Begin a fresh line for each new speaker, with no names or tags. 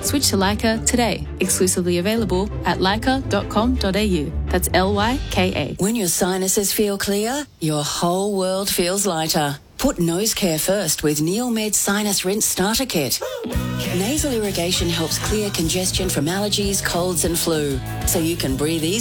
Switch to Leica today. Exclusively available at leica.com.au. That's Lyka.
When your sinuses feel clear, your whole world feels lighter. Put nose care first with Neomed Sinus Rinse Starter Kit. Nasal irrigation helps clear congestion from allergies, colds and flu, so you can breathe easy